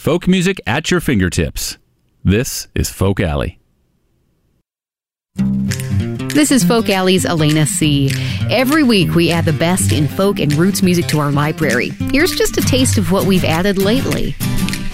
Folk music at your fingertips. This is Folk Alley. This is Folk Alley's Elena C. Every week we add the best in folk and roots music to our library. Here's just a taste of what we've added lately.